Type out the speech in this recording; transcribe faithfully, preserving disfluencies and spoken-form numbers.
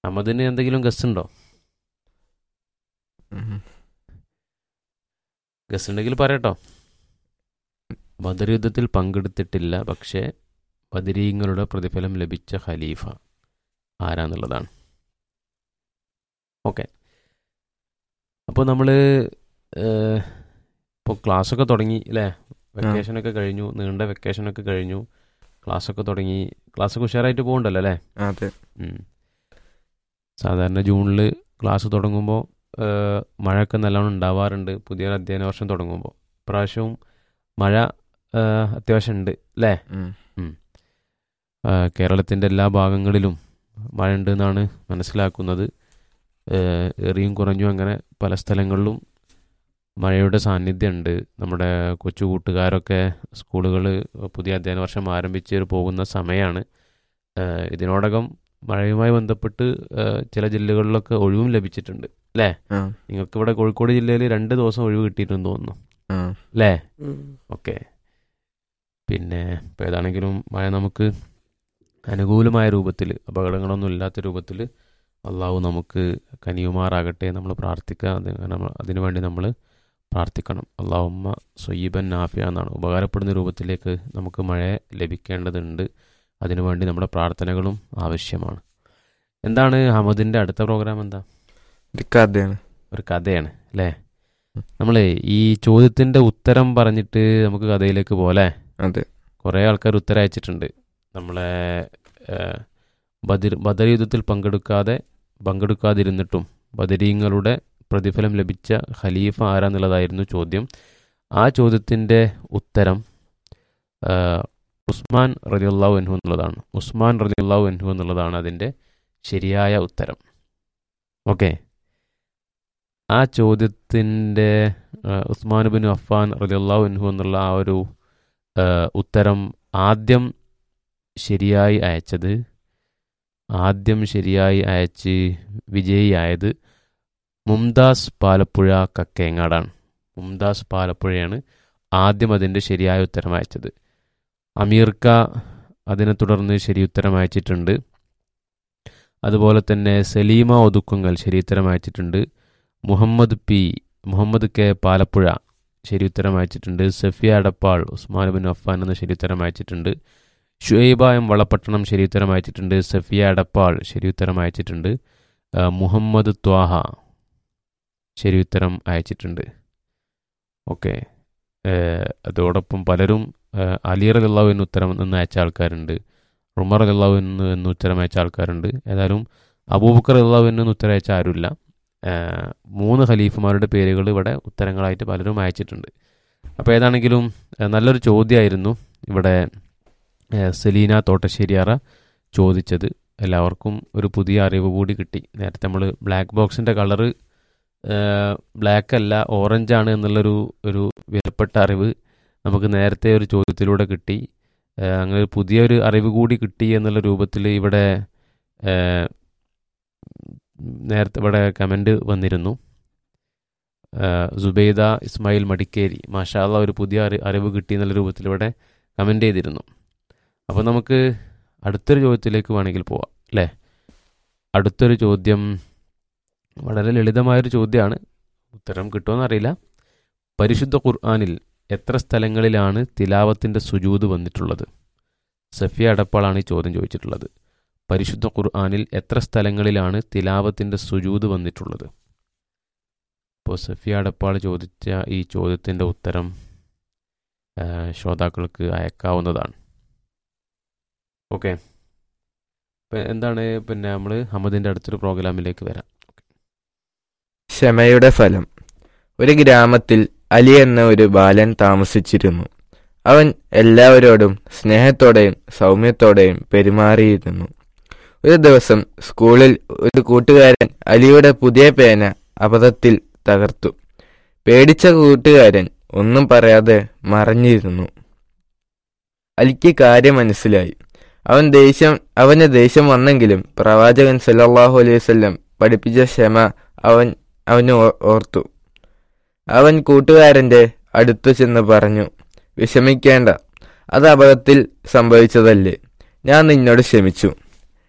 അഹമ്മദിന് എന്തെങ്കിലും ഗസ് ഉണ്ടോ? ഗസ് ഉണ്ടെങ്കിൽ പറയട്ടോ. ബദർ യുദ്ധത്തിൽ പങ്കെടുത്തിട്ടില്ല, പക്ഷേ ബദരീങ്ങളുടെ പ്രതിഫലം ലഭിച്ച ഖലീഫ ആരാന്നുള്ളതാണ്. ഓക്കെ, അപ്പോൾ നമ്മൾ ഇപ്പോൾ ക്ലാസ്സൊക്കെ തുടങ്ങി അല്ലേ? വെക്കേഷനൊക്കെ കഴിഞ്ഞു, നീണ്ട വെക്കേഷനൊക്കെ കഴിഞ്ഞു, ക്ലാസ്സൊക്കെ തുടങ്ങി. ക്ലാസ്സൊക്കെ ഉഷാറായിട്ട് പോകുന്നുണ്ടല്ലോ അല്ലേ? അതെ. സാധാരണ ജൂണിൽ ക്ലാസ് തുടങ്ങുമ്പോൾ മഴയൊക്കെ നല്ലോണം ഉണ്ടാവാറുണ്ട് പുതിയ അധ്യയന വർഷം തുടങ്ങുമ്പോൾ. ഇപ്രാവശ്യവും മഴ അത്യാവശ്യം ഉണ്ട് അല്ലേ? കേരളത്തിൻ്റെ എല്ലാ ഭാഗങ്ങളിലും മഴ ഉണ്ട് എന്നാണ് മനസ്സിലാക്കുന്നത്. ഏറിയും കുറഞ്ഞും അങ്ങനെ പല സ്ഥലങ്ങളിലും മഴയുടെ സാന്നിധ്യം ഉണ്ട്. നമ്മുടെ കൊച്ചു കൂട്ടുകാരൊക്കെ സ്കൂളുകൾ പുതിയ അധ്യയന വർഷം ആരംഭിച്ച് പോകുന്ന സമയമാണ്. ഇതിനോടകം മഴയുമായി ബന്ധപ്പെട്ട് ചില ജില്ലകളിലൊക്കെ ഒഴിവും ലഭിച്ചിട്ടുണ്ട് അല്ലേ? നിങ്ങൾക്ക് ഇവിടെ കോഴിക്കോട് ജില്ലയിൽ രണ്ട് ദിവസം ഒഴിവ് കിട്ടിയിട്ടുണ്ടെന്ന് തോന്നുന്നു അല്ലേ? ഓക്കെ. പിന്നെ ഇപ്പോൾ ഏതാണെങ്കിലും മഴ നമുക്ക് അനുകൂലമായ രൂപത്തിൽ, അപകടങ്ങളൊന്നും ഇല്ലാത്ത രൂപത്തിൽ അള്ളാഹു നമുക്ക് കനിയുമാറാകട്ടെ. നമ്മൾ പ്രാർത്ഥിക്കുക, അതിനുവേണ്ടി നമ്മൾ പ്രാർത്ഥിക്കണം. അള്ളാഹുമ്മ സ്വയ്യിബൻ നാഫിയ എന്നാണ്, ഉപകാരപ്പെടുന്ന രൂപത്തിലേക്ക് നമുക്ക് മഴ ലഭിക്കേണ്ടതുണ്ട്. അതിനുവേണ്ടി നമ്മുടെ പ്രാർത്ഥനകളും ആവശ്യമാണ്. എന്താണ് അഹമ്മദിൻ്റെ അടുത്ത പ്രോഗ്രാം? എന്താ? ഒരു കഥയാണ്. ഒരു കഥയാണ് അല്ലേ? നമ്മളെ ഈ ചോദ്യത്തിൻ്റെ ഉത്തരം പറഞ്ഞിട്ട് നമുക്ക് കഥയിലേക്ക് പോലെ. അതെ. കുറേ ആൾക്കാർ ഉത്തരം അയച്ചിട്ടുണ്ട്. നമ്മളെ ബദർ ബദർ യുദ്ധത്തിൽ പങ്കെടുക്കാതെ പങ്കെടുക്കാതിരുന്നിട്ടും ബദരീങ്ങളുടെ പ്രതിഫലം ലഭിച്ച ഖലീഫ ആരാന്നുള്ളതായിരുന്നു ചോദ്യം. ആ ചോദ്യത്തിൻ്റെ ഉത്തരം ഉസ്മാൻ റളിയല്ലാഹു അൻഹു എന്നുള്ളതാണ്. ഉസ്മാൻ റളിയല്ലാഹു അൻഹു എന്നുള്ളതാണ് അതിൻ്റെ ശരിയായ ഉത്തരം. ഓക്കെ, ആ ചോദ്യത്തിൻ്റെ ഉസ്മാൻ ബിൻ അഫ്ഫാൻ റളിയല്ലാഹു അൻഹു എന്നുള്ള ആ ഒരു ഉത്തരം ആദ്യം ശരിയായി അയച്ചത് ആദ്യം ശരിയായി അയച്ച് വിജയിയായത് മുംതാസ് പാലപ്പുഴ കക്കേങ്ങാടാണ്. മുംതാസ് പാലപ്പുഴയാണ് ആദ്യം അതിൻ്റെ ശരിയായ ഉത്തരം അയച്ചത്. അമീർക്ക അതിനെ തുടർന്ന് ശരിയുത്തരം അയച്ചിട്ടുണ്ട്. അതുപോലെ തന്നെ സലീമ ഒതുക്കുങ്ങൽ ശരിയുത്തരം അയച്ചിട്ടുണ്ട്. മുഹമ്മദ് പി മുഹമ്മദ് കെ പാലപ്പുഴ ശരിയുത്തരം അയച്ചിട്ടുണ്ട്. സഫിയ അടപ്പാൾ ഉസ്മാൻ ബിൻ അഫ്ഫാൻ എന്ന ശരിയുത്തരം അയച്ചിട്ടുണ്ട്. ഷുഐബ എം വളപട്ടണം ശരിയുത്തരം അയച്ചിട്ടുണ്ട്. സഫിയ അടപ്പാൾ ശരിയുത്തരം അയച്ചിട്ടുണ്ട്. മുഹമ്മദ് ത്വാഹ ശരിയുത്തരം അയച്ചിട്ടുണ്ട്. ഓക്കെ, അതോടൊപ്പം പലരും അലി റളിയല്ലാഹു അൻഹു ഉത്തരം എന്ന് അയച്ച ആൾക്കാരുണ്ട്. ഉമർ റളിയല്ലാഹു അൻഹു എന്ന് ഉത്തരം അയച്ച ആൾക്കാരുണ്ട്. ഏതായാലും അബൂബക്കർ റളിയല്ലാഹു അൻഹു എന്ന് ഉത്തരം അയച്ച ആരുമില്ല. മൂന്ന് ഖലീഫുമാരുടെ പേരുകൾ ഇവിടെ ഉത്തരങ്ങളായിട്ട് പലരും അയച്ചിട്ടുണ്ട്. അപ്പോൾ ഏതാണെങ്കിലും നല്ലൊരു ചോദ്യമായിരുന്നു ഇവിടെ സെലീന തോട്ടശ്ശേരിയാറ ചോദിച്ചത്. എല്ലാവർക്കും ഒരു പുതിയ അറിവ് കൂടി കിട്ടി. നേരത്തെ നമ്മൾ ബ്ലാക്ക് ബോക്സിൻ്റെ കളറ് ബ്ലാക്ക് അല്ല ഓറഞ്ചാണ് എന്നുള്ളൊരു ഒരു വിലപ്പെട്ട അറിവ് നമുക്ക് നേരത്തെ ഒരു ചോദ്യത്തിലൂടെ കിട്ടി. അങ്ങനെ ഒരു പുതിയൊരു അറിവ് കൂടി കിട്ടി എന്നുള്ള രൂപത്തിൽ ഇവിടെ നേരത്തെ ഇവിടെ കമൻറ്റ് വന്നിരുന്നു. സുബൈദ ഇസ്മായിൽ മടിക്കേരി മാഷാ അല്ലാഹ് ഒരു പുതിയ അറി അറിവ് കിട്ടി എന്നുള്ള രൂപത്തിൽ ഇവിടെ കമൻറ്റ് ചെയ്തിരുന്നു. അപ്പോൾ നമുക്ക് അടുത്തൊരു ചോദ്യത്തിലേക്ക് വേണമെങ്കിൽ പോവാം അല്ലേ? അടുത്തൊരു ചോദ്യം വളരെ ലളിതമായൊരു ചോദ്യമാണ്. ഉത്തരം കിട്ടുമെന്നറിയില്ല. പരിശുദ്ധ ഖുർആനിൽ എത്ര സ്ഥലങ്ങളിലാണ് തിലാവത്തിൻ്റെ സുജൂദ് വന്നിട്ടുള്ളത്? സഫിയ അടപ്പാളാണ് ഈ ചോദ്യം ചോദിച്ചിട്ടുള്ളത്. പരിശുദ്ധ ഖുർആനിൽ എത്ര സ്ഥലങ്ങളിലാണ് തിലാവത്തിൻ്റെ സുജൂദ് വന്നിട്ടുള്ളത്? ഇപ്പോൾ സഫിയ അടപ്പാൾ ചോദിച്ച ഈ ചോദ്യത്തിൻ്റെ ഉത്തരം ശ്രോതാക്കൾക്ക് അയക്കാവുന്നതാണ്. ഓക്കെ, ഇപ്പം എന്താണ് പിന്നെ നമ്മൾ ഹമദിൻ്റെ അടുത്തൊരു പ്രോഗ്രാമിലേക്ക് വരാം. ക്ഷമയുടെ ഫലം. ഒരു ഗ്രാമത്തിൽ അലി എന്ന ഒരു ബാലൻ താമസിച്ചിരുന്നു. അവൻ എല്ലാവരോടും സ്നേഹത്തോടെയും സൗമ്യത്തോടെയും പെരുമാറിയിരുന്നു. ഒരു ദിവസം സ്കൂളിൽ ഒരു കൂട്ടുകാരൻ അലിയുടെ പുതിയ പേന അബദ്ധത്തിൽ തകർത്തു. പേടിച്ച കൂട്ടുകാരൻ ഒന്നും പറയാതെ മറഞ്ഞിരുന്നു. അലിക്ക് കാര്യം മനസ്സിലായി. അവൻ ദേഷ്യം അവന് ദേഷ്യം വന്നെങ്കിലും പ്രവാചകൻ സല്ലല്ലാഹു അലൈഹി വസല്ലം പഠിപ്പിച്ച ക്ഷമ അവൻ അവന് ഓർത്തു. അവൻ കൂട്ടുകാരൻ്റെ അടുത്തു ചെന്ന് പറഞ്ഞു, വിഷമിക്കേണ്ട, അത് അബദ്ധത്തിൽ സംഭവിച്ചതല്ലേ, ഞാൻ നിന്നോട് ക്ഷമിച്ചു.